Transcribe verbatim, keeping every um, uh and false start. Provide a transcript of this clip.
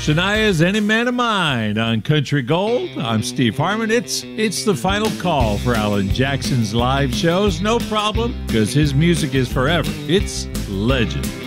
Shania's Any Man of Mine on Country Gold. I'm Steve Harmon. It's it's the final call for Alan Jackson's live shows. No problem, because his music is forever. It's legend.